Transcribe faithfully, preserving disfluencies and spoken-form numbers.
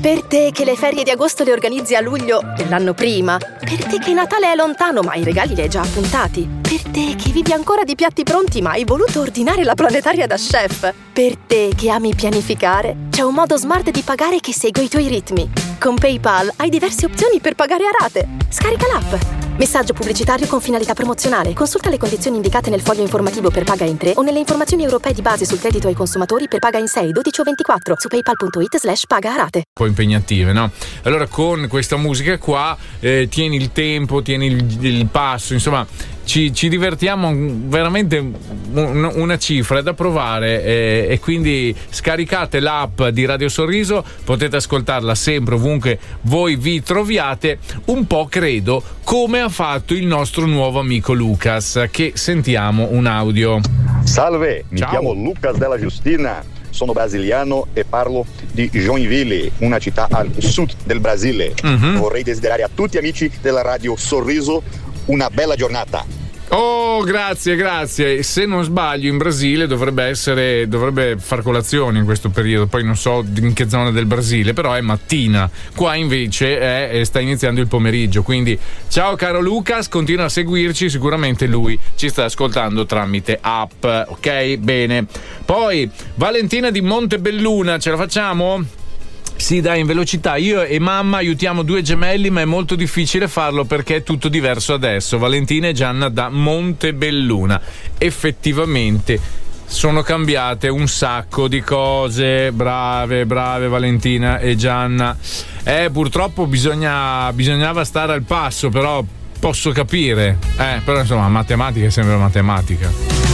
Per te che le ferie di agosto le organizzi a luglio dell'anno prima. Per te che Natale è lontano ma i regali li hai già appuntati. Per te che vivi ancora di piatti pronti ma hai voluto ordinare la planetaria da chef. Per te che ami pianificare, c'è un modo smart di pagare che segue i tuoi ritmi. Con PayPal hai diverse opzioni per pagare a rate. Scarica l'app. Messaggio pubblicitario con finalità promozionale. Consulta le condizioni indicate nel foglio informativo per Paga in tre o nelle informazioni europee di base sul credito ai consumatori per Paga in sei, dodici o ventiquattro su paypal.it slash paga a rate. Un po' impegnative, no? Allora con questa musica qua eh, tieni il tempo, tieni il, il passo, insomma ci, ci divertiamo veramente un, una cifra da provare eh, e quindi scaricate l'app di Radio Sorriso, potete ascoltarla sempre ovunque voi vi troviate, un po' credo come ha fatto il nostro nuovo amico Lucas, che sentiamo un audio. Salve, mi Ciao. chiamo Lucas della Justina, sono brasiliano e parlo di Joinville, una città al sud del Brasile. Mm-hmm. Vorrei desiderare a tutti amici della Radio Sorriso una bella giornata. Oh, grazie, grazie. Se non sbaglio in Brasile dovrebbe essere dovrebbe far colazione in questo periodo, poi non so in che zona del Brasile, però è mattina. Qua invece è, sta iniziando il pomeriggio, quindi ciao caro Lucas, continua a seguirci, sicuramente lui ci sta ascoltando tramite app, ok? Bene. Poi Valentina di Montebelluna, ce la facciamo? Sì, dai, in velocità. Io e mamma aiutiamo due gemelli, ma è molto difficile farlo perché è tutto diverso adesso. Valentina e Gianna da Montebelluna. Effettivamente sono cambiate un sacco di cose. Brave, brave Valentina e Gianna. Eh, purtroppo bisogna, bisognava stare al passo, però posso capire. Eh, però insomma, matematica è sempre matematica.